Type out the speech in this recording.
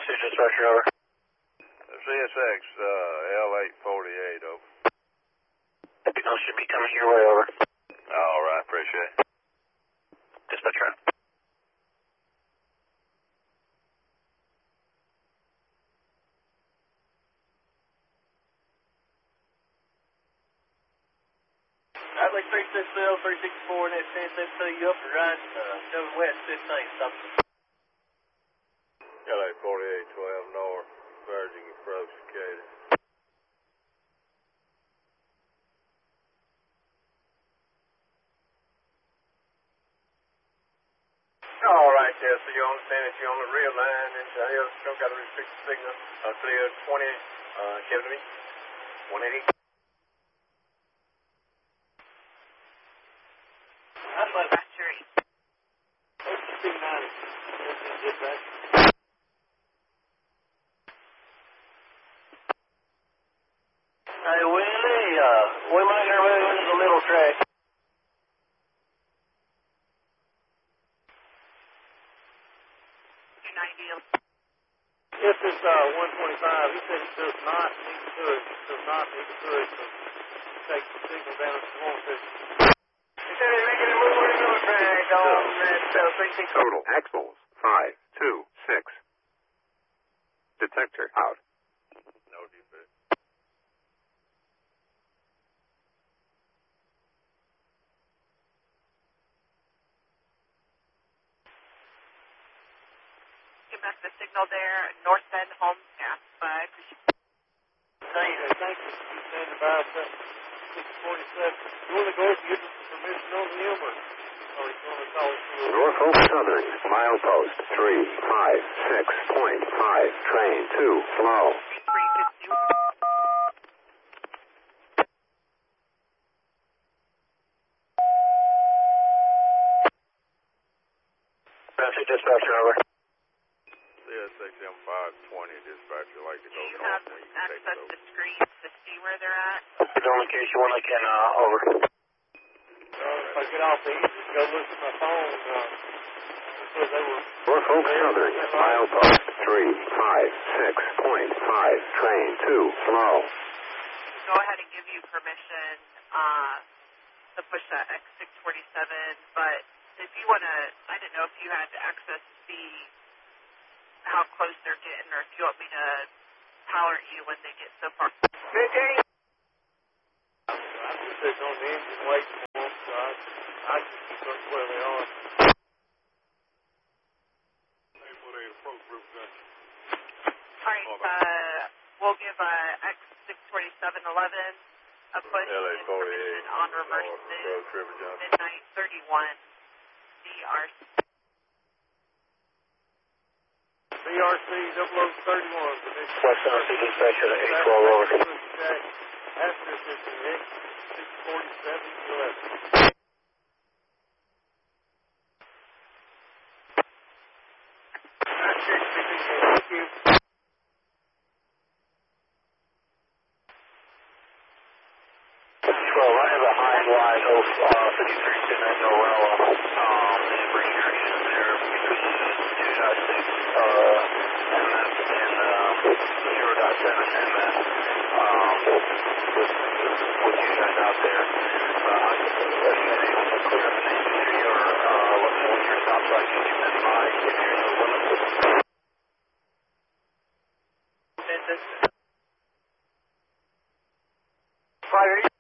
City Dispatcher, over. CSX, L848, over. Signal should be coming your way, over. All right, appreciate it. Dispatcher. I'd like 360L, 364, and that 1072, you up to ride, going west 15, something. L848, 12 north, Virgin approach, Decatur. All right, yeah, so you understand that you're on the rear line into Hill, still got a restricted signal, clear 20, Kevin to me, 180. That's like Battery. 290. Dispatch. Hey, Willie, we might get ready into the middle track. This is 125. He said he does not need to push. Does not need to push. So take the signal down if you want to. He said he's making a move on the middle track on that 16. Total axles 5, 2, 6. Detector out. No defect. Give back the signal there, North Bend, Home, gas 5. Thank you. You standing by 647. You want to go to get permission on the Ember? Or you want to call it? Norfolk Southern, milepost 356.5, train 2, slow. 350. City Dispatcher, over. CSX M520, dispatcher, like to go Do you north, have and you can take it access over. to screens to see where they're at? The only case you want, I can, over. If I get off the east, go look at my phone. Because they were. Norfolk Southern, milepost 356.5, train 2, slow. Go ahead and give you permission to push that X647, but if you want to, I didn't know if you had access to see how close they're getting, or if you want me to holler at you when they get so far. 15! I'm just sitting on the engine waiting for them, so I just keep up where they are. All right, we'll give X62711 a push and permission on reverse midnight 31 DRC. BRC 0031. West Tennessee Dispatcher, 812, over. After this is the X64711. That's it, thank you. Well, I have a high and wide of 53 in Norella. Just bring your in there between 2.6 MF and 0.7 MF with you guys out there. Are you able to clear up an entry or let me know what your stop sign can you minimize if you're in the limits? 580.